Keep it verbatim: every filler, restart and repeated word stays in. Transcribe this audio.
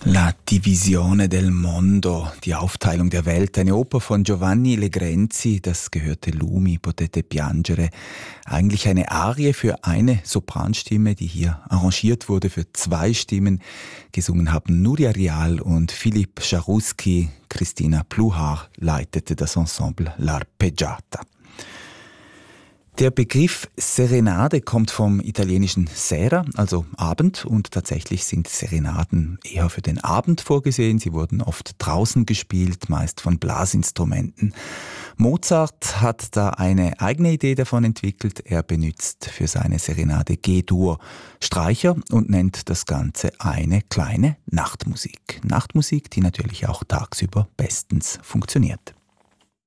La Divisione del Mondo, die Aufteilung der Welt, eine Oper von Giovanni Legrenzi, das gehörte Lumi, Potete piangere, eigentlich eine Arie für eine Sopranstimme, die hier arrangiert wurde für zwei Stimmen. Gesungen haben Nuria Rial und Philipp Jaruski. Christina Pluhar leitete das Ensemble L'Arpeggiata. Der Begriff Serenade kommt vom italienischen Sera, also Abend, und tatsächlich sind Serenaden eher für den Abend vorgesehen. Sie wurden oft draußen gespielt, meist von Blasinstrumenten. Mozart hat da eine eigene Idee davon entwickelt. Er benutzt für seine Serenade G-Dur Streicher und nennt das Ganze eine kleine Nachtmusik. Nachtmusik, die natürlich auch tagsüber bestens funktioniert.